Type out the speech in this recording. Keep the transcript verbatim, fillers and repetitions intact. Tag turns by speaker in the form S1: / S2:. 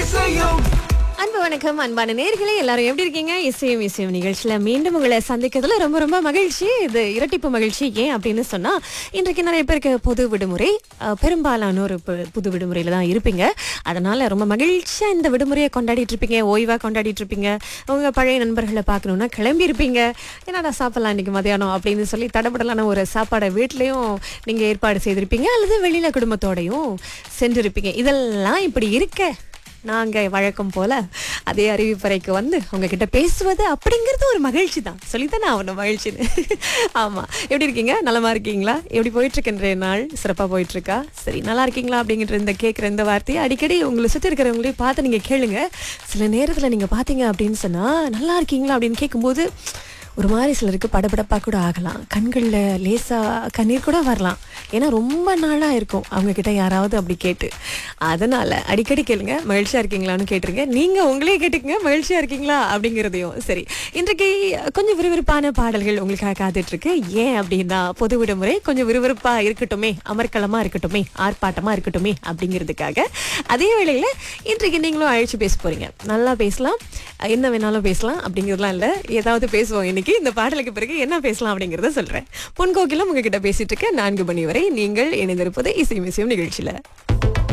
S1: அன்பு வணக்கம் அன்பான நேர்களே, எல்லாரும் எப்படி இருக்கீங்க? இசையும் இசையும் நிகழ்ச்சியில மீண்டும் உங்களை சந்திக்கிறதுல ரொம்ப ரொம்ப மகிழ்ச்சி. இது இரட்டிப்பு மகிழ்ச்சி. ஏன் அப்படின்னு சொன்னா, இன்றைக்கு நிறைய பேருக்கு பொது விடுமுறை. அஹ், பெரும்பாலான ஒரு பு- புது விடுமுறையில தான் இருப்பீங்க. அதனால ரொம்ப மகிழ்ச்சியா இந்த விடுமுறையை கொண்டாடிட்டு இருப்பீங்க, ஓய்வா கொண்டாடிட்டு இருப்பீங்க. உங்க பழைய நண்பர்களை பார்க்கணும்னா கிளம்பி இருப்பீங்க. என்னடா சாப்பிடலாம் இன்னைக்கு மதியானம் அப்படின்னு சொல்லி தடபடலான ஒரு சாப்பாடை வீட்லயும் நீங்க ஏற்பாடு செய்திருப்பீங்க, அல்லது வெளியில குடும்பத்தோடையும் சென்றிருப்பீங்க. இதெல்லாம் இப்படி இருக்க நாங்க வழக்கம் போல அதே அறிவிப்பறைக்கு வந்து உங்ககிட்ட பேசுவது அப்படிங்கிறது ஒரு மகிழ்ச்சி தான். சொல்லித்தானே ஆகணும் மகிழ்ச்சின்னு. ஆமா, எப்படி இருக்கீங்க? நலமா இருக்கீங்களா? எப்படி போயிட்டு இருக்கு இன்றைய நாள்? சிறப்பா போயிட்டு இருக்கா? சரி, நல்லா இருக்கீங்களா அப்படிங்கிற இந்த கேட்குற இந்த வார்த்தையை அடிக்கடி உங்களை சுற்றி இருக்கிறவங்களையும் பார்த்து நீங்க கேளுங்க. சில நேரத்துல நீங்க பாத்தீங்க அப்படின்னு சொன்னா, நல்லா இருக்கீங்களா அப்படின்னு கேட்கும்போது ஒரு மாதிரி சிலருக்கு படபடப்பா கூட ஆகலாம், கண்கள்ல லேசா கண்ணீர் கூட வரலாம். ஏன்னா ரொம்ப நாளா இருக்கும் அவங்க கிட்ட யாராவது அப்படி கேட்டு. அதனால அடிக்கடி கேளுங்க, மகிழ்ச்சியா இருக்கீங்களான்னு கேட்டுருங்க. நீங்க உங்களே கேட்டுக்கங்க, மகிழ்ச்சியா இருக்கீங்களா அப்படிங்கிறதையும். சரி, இன்றைக்கு கொஞ்சம் விறுவிறுப்பான பாடல்கள் உங்களுக்காக காத்துட்டு இருக்கு. ஏன் அப்படின்னா, பொது விடுமுறை கொஞ்சம் விறுவிறுப்பா இருக்கட்டுமே, அமர்க்களமா இருக்கட்டுமே, ஆர்ப்பாட்டமா இருக்கட்டுமே அப்படிங்கிறதுக்காக. அதே வேளையில இன்றைக்கு நீங்களும் அழைச்சு பேச போறீங்க. நல்லா பேசலாம், என்ன வேணாலும் பேசலாம் அப்படிங்கிறதுலாம் இல்லை, ஏதாவது பேசுவோம். இன்னைக்கு இந்த பாடலுக்கு பிறகு என்ன பேசலாம் அப்படிங்கறத சொல்றேன். பொன்கோகிலும் உங்ககிட்ட பேசிட்டு இருக்க நான்கு மணி வரை நீங்கள் இணைந்திருப்பது இசை மிசையும் நிகழ்ச்சியில.